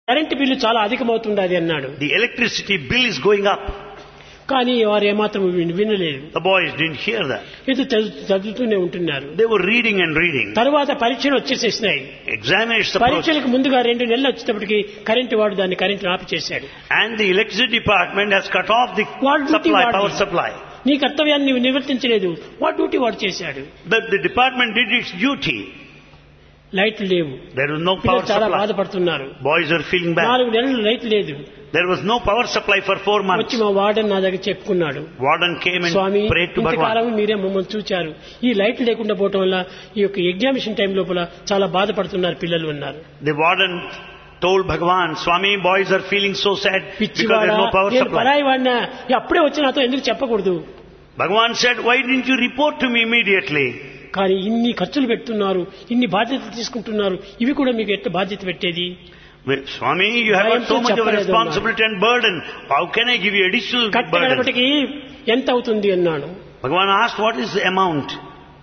Current bill చాలా అధికమవుతుండది అన్నాడు. The electricity bill is going up. కానీ వారు ఏమాత్రం వినలేదు. The boys didn't hear that. ఇది చదువుతూనే ఉంటున్నారు. They were reading and reading. తర్వాత పరీక్షలు వచ్చేసేసినాయి. Examinations approached. పరీక్షలకు ముందుగా 2 నెలలు వచ్చేటప్పటికి కరెంటు వాడు దాన్ని కరెంటు ఆఫ్ చేశాడు. And the electricity department has cut off the power supply. నీ కర్తవ్యాన్ని నీవు నిర్వర్తించలేదు. వాట్ డ్యూటీ వాడు చేశాడు. The department did its duty. లైట్లు లేవు. There was no power చాలా supply. బాధపడుతున్నారు. Boys are feeling bad. 4 నెలలు లైట్ లేదు. There was no power supply for 4 months. వచ్చి మా వార్డెన్ నా దగ్గర చెప్పుకున్నాడు. Warden came and Swamy prayed to ఇంతకాలం Bhagavan. మీరే మమ్మల్ని చూచారు. ఈ లైట్ లేకుండా పోవటం వల్ల ఈ యొక్క ఎగ్జామినేషన్ టైం లోపల చాలా బాధపడుతున్నారు పిల్లలు అన్నారు. The warden told Bhagavan, Swami, boys are feeling so sad because there is no power నేను supply. పరాయి వాడినా అప్పుడే వచ్చి నాతో ఎందుకు చెప్పకూడదు. Bhagavan said, why didn't you report to me immediately? కానీ ఇన్ని ఖర్చులు పెడుతున్నారు, ఇన్ని బాధ్యతలు తీసుకుంటున్నారు, ఇవి కూడా మీకు ఎట్లా బాధ్యత పెట్టేది. Swami, you have got so much of responsibility and burden. How can I give you additional burden? కట్టగడపటికి ఎంత అవుతుంది అన్నాడు. Bhagavan asked, what is the amount?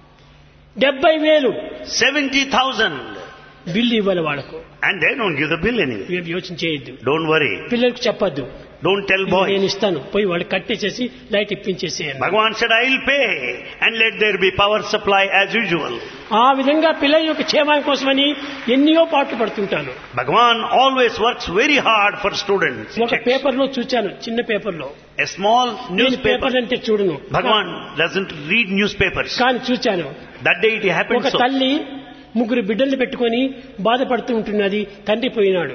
70,000 70,000. Bill ఇవ్వాలి వాళ్ళకు. And they don't give the bill anyway. ఏం యోచన చేయొద్దు. Don't worry. పిల్లలకు చెప్పొద్దు. Don't tell boys. నేను ఇస్తాను, పోయి వాళ్ళు కట్టేసేసి light ఇప్పించేసేయండి. Bhagavan said, I will pay and let there be power supply as usual. ఆ విధంగా పిల్లల యొక్క క్షేమం కోసమని ఎన్నో పాటు పడుతుంటాను. Bhagavan always works very hard for students. ఒక పేపర్ లో చూచాను, చిన్న పేపర్ లో. A small newspaper. పేపర్ అంటే చూడను. Bhagavan doesn't read newspapers. కానీ చూచాను. That day it happened ఒక so. తల్లి 3 బిడ్డల్ని పెట్టుకొని బాధపడుతూ ఉంటున్నది. తండ్రి పోయినాడు.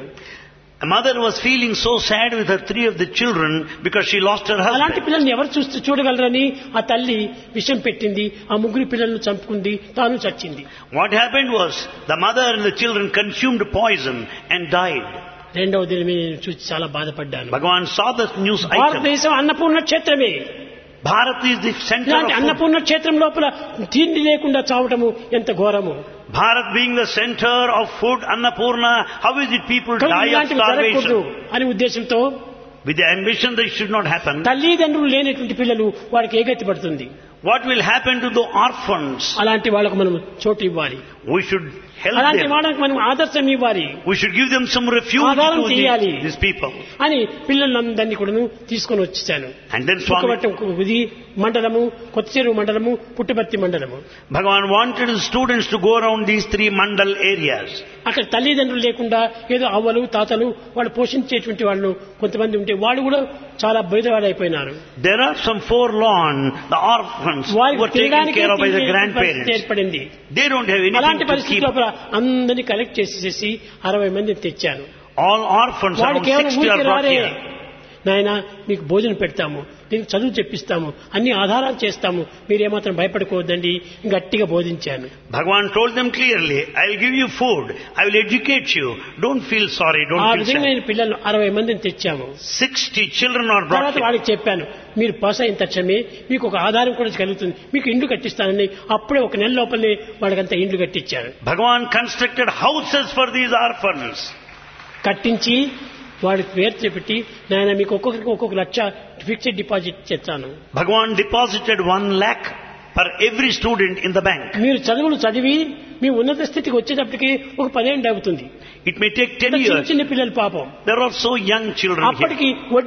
A mother was feeling so sad with her 3 of the children because she lost her అలాంటి husband. పిల్లల్ని ఎవరు చూడగలరని ఆ తల్లి విషం పెట్టింది. ఆ 3 పిల్లలను చంపుకుంది, తాను చచ్చింది. What happened was the mother and the children consumed poison and died. రెండవ దినమే నేను చూసి చాలా బాధపడ్డాను. Bhagavan saw the news item. భారతదేశం Annapurna క్షేత్రమే. Bharat is the center ఇలాంటి of food. అన్నపూర్ణ క్షేత్రం లోపల తిండి లేకుండా చావటము ఎంత ఘోరము. Bharat being the center of food, Annapurna, how is it people die of ఇలాంటివి జరగకూడదు starvation? అనే ఉద్దేశంతో With the ambition that it should not happen. తల్లిదండ్రులు లేనటువంటి పిల్లలు వారికి ఏ గతి పడుతుంది. What will happen to the orphans? అలాంటి వాళ్ళకు మనం చోటు ఇవ్వాలి. We should help అలాంటి them. వాళ్ళకి మనం ఆదర్శం ఇవ్వాలి We should give them some refuge ఆధారం to చేయాలి these people. అని పిల్లలందరినీ కూడా తీసుకొని వచ్చేసాను. And then Swami, ఇది మండలము, కొత్త చెరువు మండలము, పుట్టపర్తి మండలము. Bhagavan wanted the students to go around these 3 mandal areas. అక్కడ తల్లిదండ్రులు లేకుండా ఏదో అవ్వలు తాతలు వాళ్ళు పోషించేటువంటి వాళ్ళు కొంతమంది ఉంటే వాళ్ళు కూడా చాలా బయటవాడైపోయినారు. There are some forlorn, the orphans who are taken care of by the grandparents. ఏర్పడింది. They don't have anything అలాంటి to keep. పరిస్థితి లోపల అందరినీ కలెక్ట్ చేసేసి 60 మందిని తెచ్చాను. All orphans, వాళ్ళు around కేవలం 60 are ఊరికే brought రారే. here. నాయన మీకు భోజనం పెడతాము, మీకు చదువు చెప్పిస్తాము, అన్ని ఆధారాలు చేస్తాము, మీరేమాత్రం భయపడుకోవద్దండి గట్టిగా బోధించాను. Bhagavan told them clearly, I will give you food, I will educate you, don't feel sorry, ఆ don't feel విధంగా sad. నేను పిల్లలు 60 మందిని తెచ్చాము. 60 children are brought తర్వాత here. వాళ్ళకి చెప్పాను, మీరు పాస్ అయిన తక్షణమే మీకు ఒక ఆధారం కూడా కలుగుతుంది, మీకు ఇండ్లు కట్టిస్తానని అప్పుడే 1 నెల లోపలనే వాళ్ళకంతా ఇండ్లు కట్టించారు. Bhagavan constructed houses for these orphans. కట్టించి వాడికి పేరు పెట్టి నాయన మీకు ఒక్కొక్కరికి 1 లక్ష ఫిక్స్డ్ డిపాజిట్ చేస్తాను. Bhagavan deposited 1 lakh per every student in the bank. మీరు చదువులు చదివి మీ ఉన్నత స్థితికి వచ్చేటప్పటికి ఒక 10 ఏళ్ళు అవుతుంది. It may take 10 చిన్న years. చిన్న పిల్లలు పాపం. There are so young children here. అప్పటికి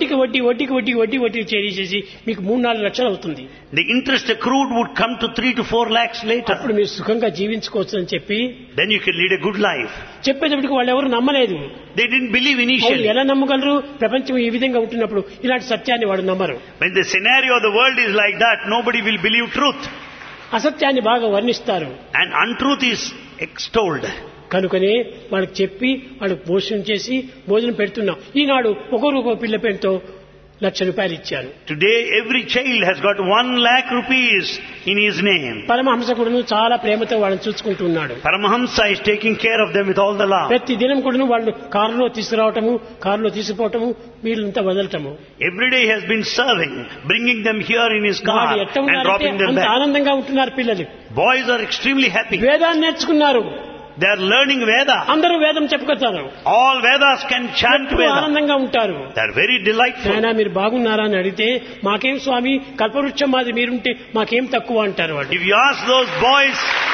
వడ్డీకి చేసేసి మీకు 3-4 లక్షలు అవుతుంది. The interest accrued would come to 3 to 4 lakhs later. అప్పుడు మీరు సుఖంగా జీవించుకోవచ్చు అని చెప్పి Then you can lead a good life. చెప్పేటప్పటికి వాళ్ళు ఎవరు నమ్మలేదు. They didn't believe వాళ్ళు initially. ఎలా నమ్మగలరు? ప్రపంచం ఈ విధంగా ఉంటున్నప్పుడు ఇలాంటి సత్యాన్ని వాడు నమ్మరు. When the scenario of the world is like that, nobody will believe truth. అసత్యాన్ని బాగా వర్ణిస్తారు. And untruth is extolled. కనుకనే వాళ్ళకి చెప్పి వాళ్ళకి భోజనం చేసి భోజనం పెడుతున్నాం. ఈనాడు 1 రూపాయి పిల్ల పెంతో ₹1,00,000 ఇచ్చాను. Today every child has got 1 lakh rupees in his name. Paramahamsa కూడా చాలా ప్రేమతో వాళ్ళని చూసుకుంటున్నాడు. Paramahamsa is taking care of them with all the love. ప్రతి దినం కూడా వాళ్ళు కారులో తీసుకురావటము, కారులో తీసుకుపోవటము, వీళ్ళంతా వదలటము. Every day he has been serving, bringing them here in his car వాళ్ళు ఎట్ట and ఉన్నారంటే dropping them అంత back. ఆనందంగా ఉంటున్నారు పిల్లలు. Boys are extremely happy. వేదాన్ని నేర్చుకున్నారు. They are learning Veda. అందరూ వేదం చెప్పుకొస్తారు. All Vedas can chant ఎప్పుడూ Veda. ఆనందంగా ఉంటారు. They are very delightful. నాయనా మీరు బాగున్నారా అని అడిగితే మాకేం స్వామి కల్పవృక్షం మాది మీరుంటే మాకేం తక్కువ అంటారు వాళ్ళు. If you ask those boys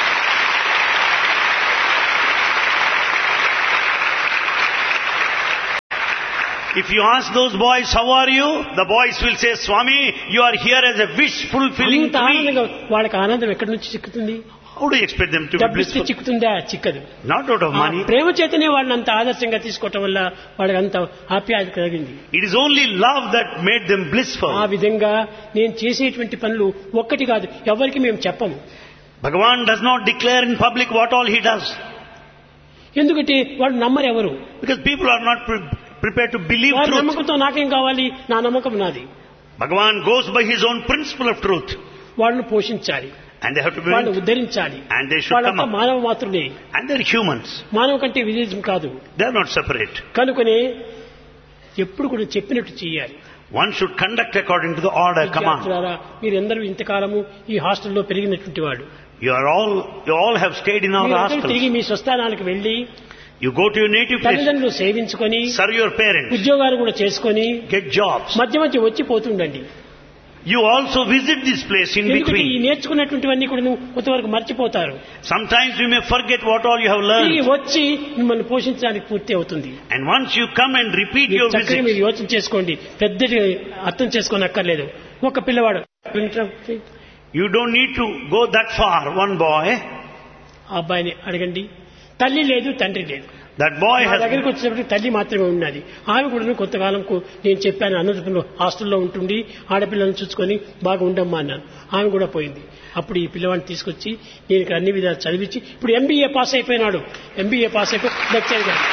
If you ask those boys, how are you? The boys will say, Swami, you are here as a wish fulfilling అంత to me. ఆనందంగా వాళ్ళకి ఆనందం ఎక్కడి నుంచి చిక్కుతుంది? How do you expect them to be డబ్బిస్తే blissful? చిక్కుతుందా? చిక్కదు. Not out of ఆ money. ప్రేమ చేతనే వాళ్ళని అంత ఆదర్శంగా తీసుకోవటం వల్ల వాళ్ళకి అంత ఆప్యాయత కలిగింది. It is only love that made them blissful. ఆ విధంగా నేను చేసేటువంటి పనులు ఒక్కటి కాదు, ఎవరికి మేము చెప్పము. Bhagavan does not declare in public what all he does. ఎందుకంటే వాళ్ళు నమ్మరు ఎవరు. Because people are not prepared to believe వారి truth. నమ్మకంతో నాకేం కావాలి, నా నమ్మకం నాది. Bhagavan goes by his own principle of truth. వాళ్ళని పోషించాలి, And they have to be వాళ్ళని ఉద్ధరించాలి. And they should come వాళ్ళంతా up. మానవ మాత్రులే, And they're humans. మానవ కంటే విదేశం కాదు. They are not separate. కనుకనే ఎప్పుడు కూడా చెప్పినట్టు చేయాలి. One should conduct according to the order command. విద్యార్థులారా, మీరందరూ ఇంతకాలము ఈ హాస్టల్లో పెరిగినటువంటి వాడు. You all have stayed in our మీరందరూ తిరిగి hostels. మీ స్వస్థానానికి వెళ్లి You go to your native place, తల్లిదండ్రులు సేవించుకొని serve your parents, ఉద్యోగాలు కూడా చేసుకొని get jobs. మధ్య మధ్య వచ్చి పోతుండండి. You also visit this place in ఎందుకంటే ఈ between. నేర్చుకున్నటువంటివన్నీ కూడా కొంతవరకు మర్చిపోతారు. Sometimes you may forget what all you have తిరిగి learned. వచ్చి మిమ్మల్ని పోషించడానికి పూర్తి అవుతుంది. And once you come and repeat మీరు your చక్కగా మీరు visit, యోచన చేసుకోండి, పెద్దది అర్థం చేసుకొని అక్కర్లేదు. ఒక పిల్లవాడు you don't need to go that far. One boy, ఆ అబ్బాయిని అడగండి, తల్లి లేదు తండ్రి లేదు. that boy నా has దగ్గరికి వచ్చేటప్పటికి తల్లి మాత్రమే ఉన్నది. ఆమె కూడా కొంతకాలంకు నేను చెప్పాను, అనంతపురంలో హాస్టల్లో ఉంటుండి ఆడపిల్లలను చూసుకొని బాగా ఉండమ్మా అన్నాను. ఆమె కూడా పోయింది. అప్పుడు ఈ పిల్లవాడిని తీసుకొచ్చి నేను ఇక్కడ అన్ని విధాలు చదివించి ఇప్పుడు ఎంబీఏ పాస్ అయిపోయినాడు. ఎంబీఏ పాస్ అయిపోయి లెక్చర్ గారు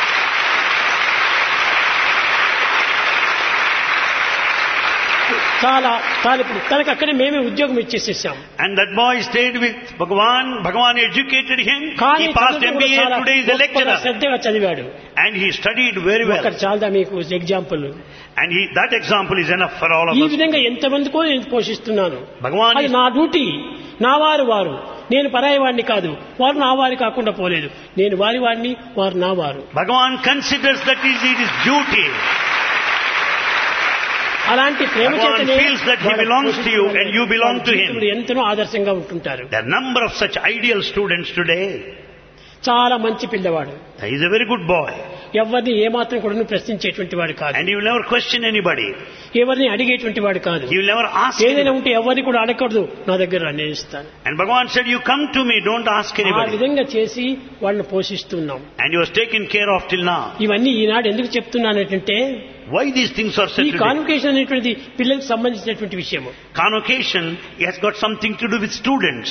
చాలా ఇప్పుడు తనకు అక్కడే మేమే ఉద్యోగం ఇచ్చేసేసాం. And that boy stayed with Bhagavan. Bhagavan educated him. కానీ He passed చదువులో కూడా MBA. చాలా Today is a గొప్పగా lecturer. శ్రద్ధగా చదివాడు. And he studied very well. ఒకటి చాలదా మీకు example? And that example is enough for all of ఈ us. విధంగా ఎంతమందికో నేను పోషిస్తున్నాను. Bhagavan అది is, నా డ్యూటీ. నా వారు నేను పరాయి వాడిని కాదు, వారు నా వారి కాకుండా పోలేదు. నేను వారి వాడిని, వారు నా వారు. Bhagavan considers that it is his duty. అలాంటి ప్రేమ Bhagavan చేతనే feels that he belongs to you and you belong to him. జీవితంలో ఎంతనో ఆదర్శంగా ఉంటుంటారు. There are a number of such ideal students today. చాలా మంచి పిల్లవాడు, He is a very good boy. ఎవరిని ఏమాత్రం కూడా ప్రశ్నించేటువంటి వాడు కాదు, And he will never question anybody. ఎవరిని అడిగేటువంటి వాడు కాదు. He will never ask ఏదైనా anybody. ఉంటే ఎవరిని కూడా అడగకూడదు, నా దగ్గర నేను ఇస్తాను. And Bhagavan said, you come to me, don't ask ఆ anybody. విధంగా చేసి వాళ్ళని పోషిస్తున్నాం. And he was taken care of till now. ఇవన్నీ ఈనాడు ఎందుకు చెప్తున్నానంటే, Why these things are said ఈ today? కాన్వకేషన్ అనేటువంటిది పిల్లలకు సంబంధించినటువంటి విషయము. Convocation has got something to do with students.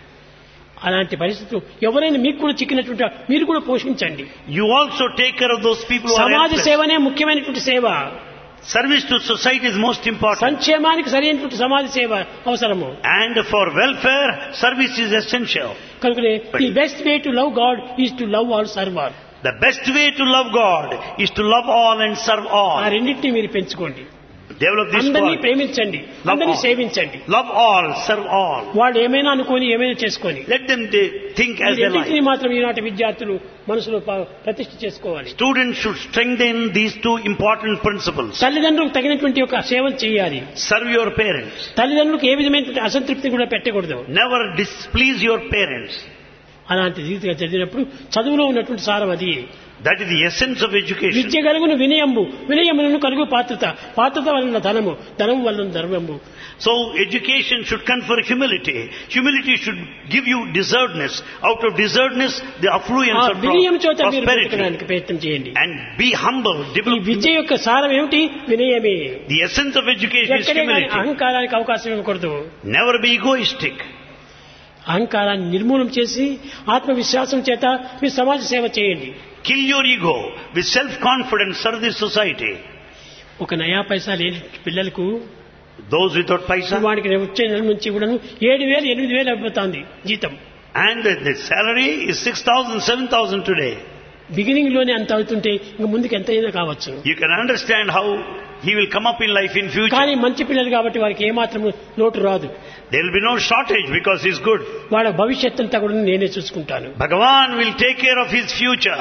అలాంటి పరిస్థితులు ఎవరైనా మీకు కూడా చిక్కినటువంటి మీరు కూడా పోషించండి. You also take care of those people who are సమాజ helpless. సేవనే ముఖ్యమైనటువంటి సేవ. Service to society is most important. సంక్షేమానికి సరైనటువంటి సమాజ సేవ అవసరము. And for welfare, service is essential. కనుకనే the best way to love God is to love all serve all. The best way to love God is to love all and serve ఆ all. రెండింటిని మీరు పెంచుకోండి. Develop this అందరినీ quality. ప్రేమించండి, Love అందరినీ all. సేవించండి. Love all, serve all. వాళ్ళు ఏమైనా అనుకొని ఏమైనా చేసుకొని Let them think ఈ as they రెండింటిని like. మాత్రం ఈనాటి విద్యార్థులు మనసులో ప్రతిష్ఠ చేసుకోవాలి. Students should strengthen these two important principles. తల్లిదండ్రులకు తగినటువంటి ఒక సేవలు చేయాలి. Serve your parents. తల్లిదండ్రులకు ఏ విధమైనటువంటి అసంతృప్తి కూడా పెట్టకూడదు. Never displease your parents. అలాంటి రీతిగా చదివినప్పుడు చదువులో ఉన్నటువంటి సారం అది. That is the essence of education. విద్య కలుగును వినయంబు, వినయములను కలుగు పాత్రత, పాత్రత వలన ధనము, ధనము వలన ధర్మము. So education should confer humility. Humility should give you deservedness. Out of deservedness, the affluence of వినయం చేత మీరు prosperity. బ్రతకడానికి ప్రయత్నం చేయండి. And be humble. ఈ Develop. విద్య యొక్క సారం ఏమిటి? వినయమే. The essence of education is ఎక్కడే కానీ humility. అహంకారానికి అవకాశం ఇవ్వకూడదు. Never be egoistic. అహంకారాన్ని నిర్మూలన చేసి ఆత్మవిశ్వాసం చేత మీరు సమాజ సేవ చేయండి. Kill your ego. With self-confidence, serve this society. ఒక నయా పైసా లేని పిల్లలకు Those without paisa. వాడికి వచ్చే నెల నుంచి కూడా 7,000 8,000 అయిపోతుంది జీతం. And the salary is 6,000, 7,000 today. Beginning లోనే అంత అవుతుంటే ఇంక ముందుకు ఎంత అయినా కావచ్చు. You can understand how he will come up in life in future. కానీ మంచి పిల్లలు కాబట్టి వారికి ఏమాత్రం లోటు రాదు. There will be no shortage because he is good. వాళ్ళ భవిష్యత్ అంతా కూడా నేనే చూసుకుంటాను. Bhagavan will take care of his future.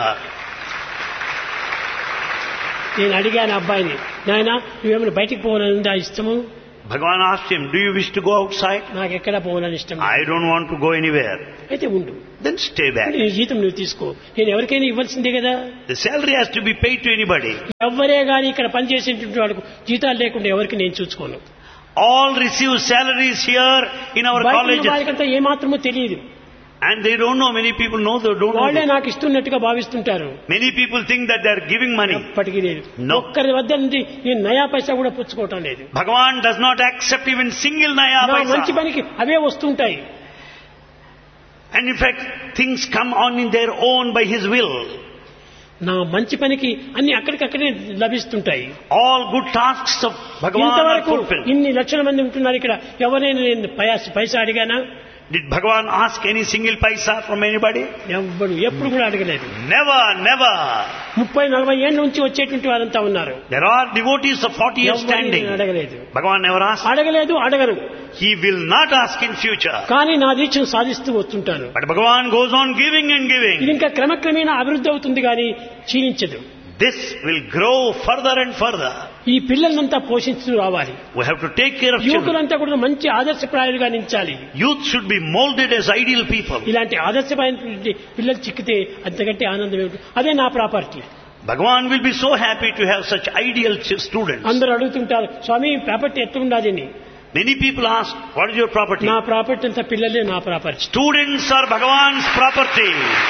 నేను అడిగాను అబ్బాయిని, నాయన నువ్వేమైనా బయటికి పోవాలని ఉందా ఇష్టము? Bhagavan asked him, do you wish to go outside? నాకు ఎక్కడ పోవాలని ఇష్టం లేదు. I don't want to go anywhere. అయితే ఉండు, Then stay back. నీ జీతం నువ్వు తీసుకో, నేను ఎవరికైనా ఇవ్వాల్సిందే కదా. The salary has to be paid to anybody. ఎవరే గాని ఇక్కడ పనిచేసేటువంటి వాళ్ళకు జీతాలు లేకుండా ఎవరికి నేను చూసుకోను. All receive salaries here in our బయట ఉన్న colleges. వారికంతా ఏమాత్రమూ తెలియదు. And they don't know, many people know, they don't know. వాళ్ళే this. నాకు ఇస్తున్నట్టుగా భావిస్తుంటారు. Many people think that they are giving money. ఎప్పటికీ లేదు. No. ఒక్కరి వద్ద నుండి నేను నయా పైసా కూడా పుచ్చుకోవటం లేదు. Bhagavan does not accept even single naya నా మంచి paisa. పనికి అవే వస్తుంటాయి. And in fact, things come on in their own by his will. నా మంచి పనికి అన్ని అక్కడికక్కడే లభిస్తుంటాయి. All good tasks of Bhagavan are ఇంతవరకు fulfilled. ఇన్ని లక్షల మంది ఉంటున్నారు ఇక్కడ, ఎవరైనా నేను పైసా అడిగానా? Did Bhagavan ask any single paisa from anybody? ఎప్పుడు కూడా అడగలేదు. Never, never. 30-40 ఏళ్ళ నుంచి వచ్చేటువంటి వారంతా ఉన్నారు. There are devotees of 40 years standing. అడగలేదు. Bhagavan never asked. అడగలేదు, అడగరు. He will not ask in future. కానీ నా దీక్షను సాధిస్తూ వస్తుంటాను. But Bhagavan goes on giving and ఇది giving. ఇంకా క్రమక్రమేణా అభివృద్ధి అవుతుంది కానీ క్షీణించదు. This will grow further and further. ఈ పిల్లలంతా పోషిస్తూ రావాలి. We have to take care of children. యువకులంతా కూడా మంచి ఆదర్శప్రాయాలుగా నిలిచాలి. Youth should be molded as ideal people. ఇలాంటి ఆదర్శమైన పిల్లలు చిక్కితే అంతకంటే ఆనందం ఏమిటి? అదే నా property. Bhagavan will be so happy to have such ideal students. అందరూ అడుగుతుంటారు, స్వామి property ఎట్లుండాలని. Many people ask, what is your property? నా ప్రాపర్టీ అంతా పిల్లలే నా property. Students are Bhagavan's property.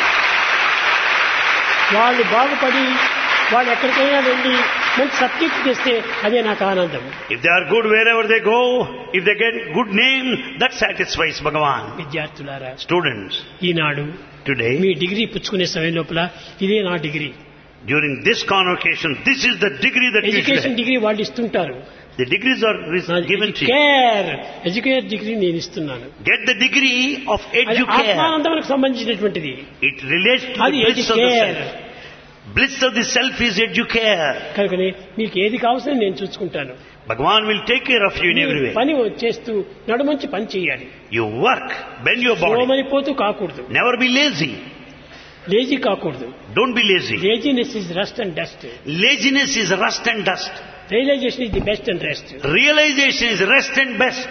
వాళ్ళు బాగుపడి వాళ్ళు ఎక్కడికైనా వెళ్ళి మంచి సబ్జెక్ట్ చేస్తే అదే నాకు ఆనందం. If they are good wherever they go, if they get good name, that satisfies Bhagavan. విద్యార్థులారా, Students, ఈనాడు today, మీ డిగ్రీ పుచ్చుకునే సమయం లోపల ఇదే నా degree. during this convocation, this is the degree that you should education have. Degree వాళ్ళు ఇస్తుంటారు. The degrees are given to you. Care education degree నేను ఇస్తున్నాను. Get the degree of అది educare. ఆత్మానందములకు సంబంధించినటువంటిది. It relates to అది the bliss of the educare. self. Bliss of the self is educare. కనుకనే మీకు ఏది కావాల్సిన నేను చూసుకుంటాను. Bhagavan will take care of you in every way. పని చేస్తూ నడుమంచి పని చేయాలి. You work, bend your body. Somany పోతూ కాకూడదు, Never be lazy. లేజీ కాకూడదు. Don't be lazy. Laziness is rust and dust. Laziness is rust and dust. Realisation is the best and rest. Realization is rest and best.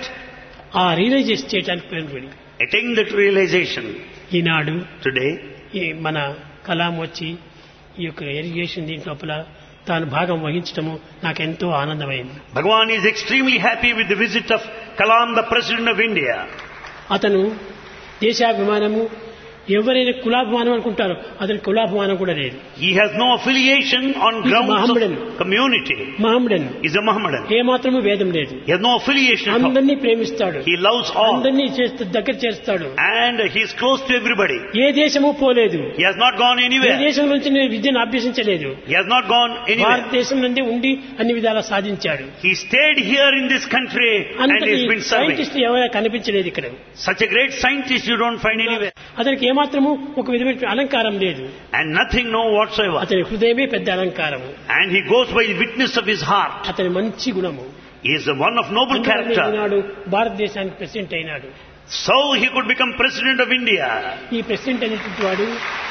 ఆ realisation చేయడానికి ప్రయత్నం. Attain that realization. Eenadu Today, ఈ మన కలాం వచ్చి ఈ యొక్క irrigation దీని లోపల తాను భాగం వహించడము నాకెంతో ఆనందమైంది. Bhagavan is extremely happy with the visit of Kalam, the President of India. అతను దేశాభిమానము, ఎవరైనా కులాభిమానం అనుకుంటారో అతని కులాభిమానం కూడా లేదు. He has no affiliation on grounds Mohammedan. of community. మహమ్మడన్ He is a Mohammedan. ఏమాత్రము భేదం లేదు. He has no affiliation at all. అందరినీ ప్రేమిస్తాడు, He loves all. అందరినీ దగ్గర చేస్తాడు. And he is close to everybody. ఏ దేశము పోలేదు, He has not gone A anywhere. దేశం నుంచి నేను విద్యను అభ్యసించలేదు. He has not gone anywhere. భారతదేశం నుండి ఉండి అన్ని విధాలా సాధించాడు. He stayed here in this country and అంతటి has been serving. సైంటిస్ట్ ఎవరైనా కనిపించలేదు ఇక్కడ. Such a great scientist you don't find anywhere. అతనికి ఏమాత్రము ఒక విధమైన అలంకారం లేదు. And nothing, no whatsoever. అతని హృదయమే పెద్ద అలంకారము. And he goes by the witness of his heart. అతని మంచి గుణము. He is one of noble character. ఈనాడు భారతదేశానికి ప్రెసిడెంట్ అయినాడు. So he could become President of India. ఈ ప్రెసిడెంట్ అనేటువంటి వాడు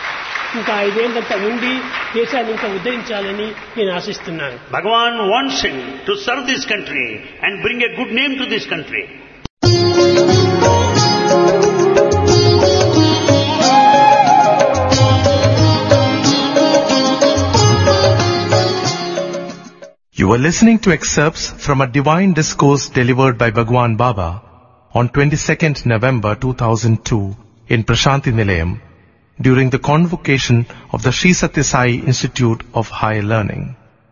ఇంకా 5 ఏళ్ళంతా ఉండి దేశాన్ని ఇంకా ఉద్ధరించాలని నేను ఆశిస్తున్నాను. Bhagavan wants him to serve this country and bring a good name to this country. You are listening to excerpts from a divine discourse delivered by Bhagwan Baba on 22nd November 2002 in Prashanti Nilayam during the convocation of the Sri Satya Sai Institute of Higher Learning.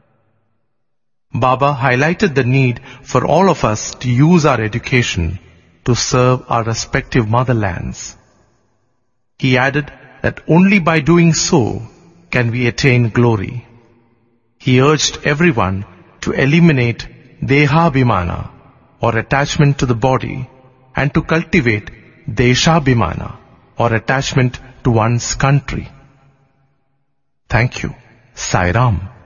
Baba highlighted the need for all of us to use our education to serve our respective motherlands. He added that only by doing so can we attain glory. He urged everyone to eliminate Dehabhimana or attachment to the body and to cultivate Deshabhimana or attachment to one's country. Thank you. Sai Ram.